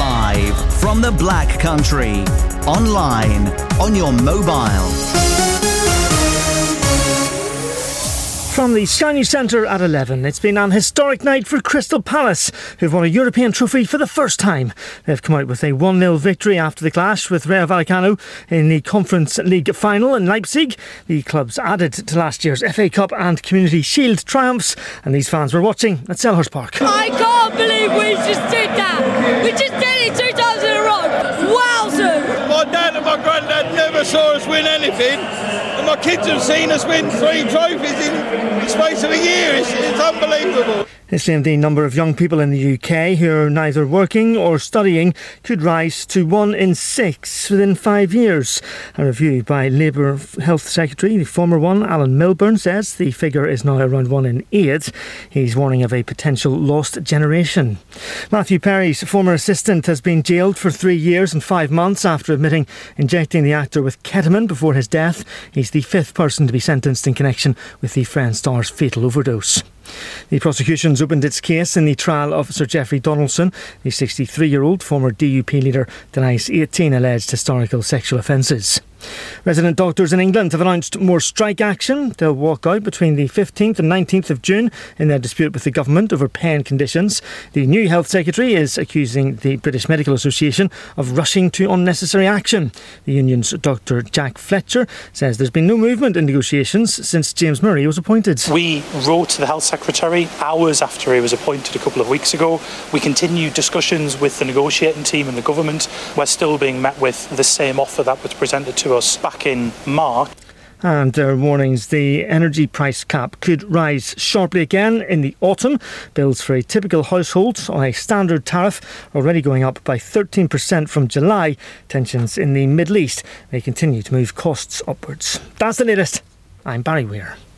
Live from the Black Country. Online, on your mobile. From the Sky News Centre at 11, it's been an historic night for Crystal Palace, who've won a European trophy for the first time. They've come out with a 1-0 victory after the clash with Rayo Vallecano in the Conference League final in Leipzig. The clubs added to last year's FA Cup and Community Shield triumphs, and these fans were watching at Selhurst Park. I can't believe we just did that! We just did it 2 times in a row! Wowzers! My dad and my granddad never saw us win anything. And my kids have seen us win 3 trophies in the space of a year. It's unbelievable. It's the number of young people in the UK who are neither working or studying could rise to 1 in 6 within 5 years. A review by Labour Health Secretary, the former one, Alan Milburn, says the figure is now around 1 in 8. He's warning of a potential lost generation. Matthew Perry's former assistant has been jailed for 3 years and 5 months after admitting injecting the actor with ketamine before his death. He's the 5th person to be sentenced in connection with the Friends star's fatal overdose. The prosecution's opened its case in the trial of Sir Geoffrey Donaldson. The 63-year-old former DUP leader denies 18 alleged historical sexual offences. Resident doctors in England have announced more strike action. They'll walk out between the 15th and 19th of June in their dispute with the government over pay and conditions. The new Health Secretary is accusing the British Medical Association of rushing to unnecessary action. The union's Dr Jack Fletcher says there's been no movement in negotiations since James Murray was appointed. We wrote to the Health Secretary hours after he was appointed a couple of weeks ago. We continued discussions with the negotiating team and the government. We're still being met with the same offer that was presented to us back in March. And there are warnings the energy price cap could rise sharply again in the autumn. Bills for a typical household on a standard tariff already going up by 13% from July. Tensions in the Middle East may continue to move costs upwards. That's the latest. I'm Barry Weir.